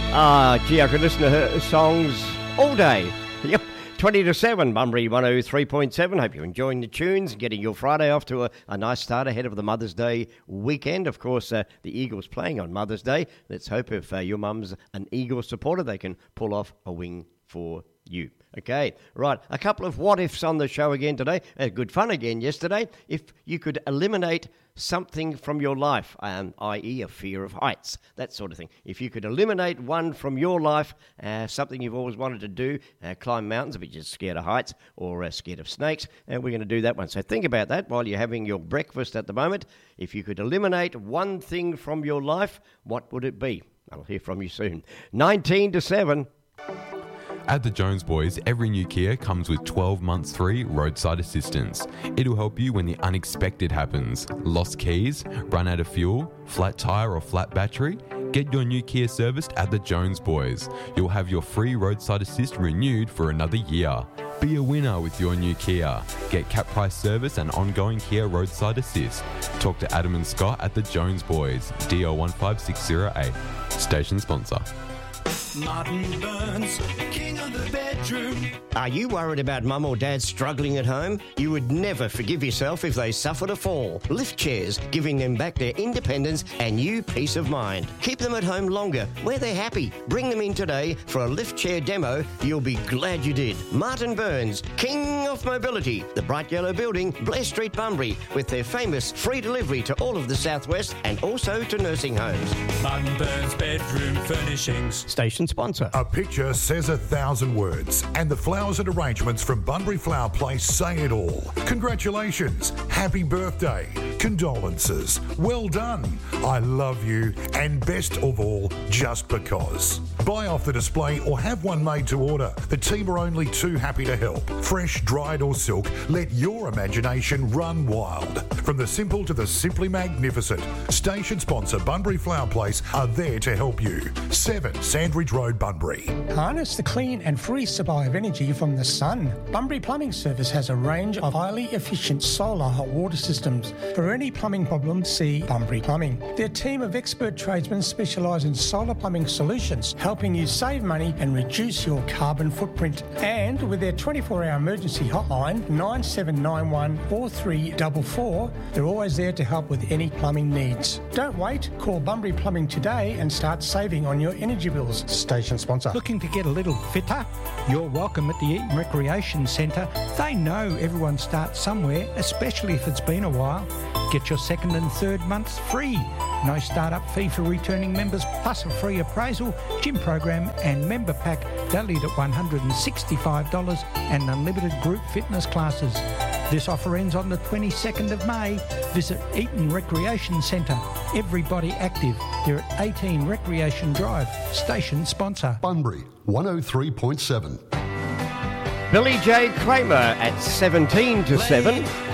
Gee, I could listen to her songs all day. Yep, 20 to 7, Bunbury 103.7. Hope you're enjoying the tunes and getting your Friday off to a nice start ahead of the Mother's Day weekend. Of course, the Eagles playing on Mother's Day. Let's hope if your mum's an Eagles supporter, they can pull off a wing for you. Okay, right. A couple of what-ifs on the show again today. Good fun again yesterday. If you could eliminate something from your life, i.e. a fear of heights, that sort of thing. If you could eliminate one from your life, something you've always wanted to do, climb mountains, but you're scared of heights or scared of snakes, we're going to do that one. So think about that while you're having your breakfast at the moment. If you could eliminate one thing from your life, what would it be? I'll hear from you soon. 19 to 7. At the Jones Boys, every new Kia comes with 12 months free roadside assistance. It'll help you when the unexpected happens. Lost keys, run out of fuel, flat tyre or flat battery? Get your new Kia serviced at the Jones Boys. You'll have your free roadside assist renewed for another year. Be a winner with your new Kia. Get cap price service and ongoing Kia roadside assist. Talk to Adam and Scott at the Jones Boys, DL15608. Station sponsor. Martin Burns, king of the bedroom. Are you worried about mum or dad struggling at home? You would never forgive yourself if they suffered a fall. Lift chairs, giving them back their independence and new peace of mind. Keep them at home longer, where they're happy. Bring them in today for a lift chair demo. You'll be glad you did. Martin Burns, king of mobility. The bright yellow building, Blair Street, Bunbury, with their famous free delivery to all of the southwest and also to nursing homes. Martin Burns Bedroom Furnishings. Station sponsor. A picture says 1,000 words, and the flowers and arrangements from Bunbury Flower Place say it all. Congratulations, happy birthday, condolences, well done, I love you, and best of all, just because. Buy off the display or have one made to order. The team are only too happy to help. Fresh, dried or silk, let your imagination run wild. From the simple to the simply magnificent, station sponsor Bunbury Flower Place are there to help you. 7 Sandridge Road, Bunbury. Harness the clean and free supply of energy from the sun. Bunbury Plumbing Service has a range of highly efficient solar hot water systems. For any plumbing problem, see Bunbury Plumbing. Their team of expert tradesmen specialise in solar plumbing solutions, helping you save money and reduce your carbon footprint. And with their 24-hour emergency hotline, 9791 4344, they're always there to help with any plumbing needs. Don't wait, call Bunbury Plumbing today and start saving on your energy bills. Station sponsor. Looking to get a little fitter? You're welcome at the Eaton Recreation Centre. They know everyone starts somewhere, especially if it's been a while. Get your second and third months free. No start-up fee for returning members, plus a free appraisal, gym program and member pack valued at $165 and unlimited group fitness classes. This offer ends on the 22nd of May. Visit Eaton Recreation Centre. Everybody active. They're at 18 Recreation Drive. Station sponsor. Bunbury 103.7. Billy J. Kramer at 17 to 7.